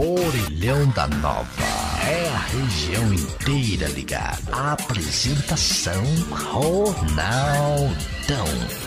Orelhão da Nova. É a região inteira ligada. Apresentação Ronaldão.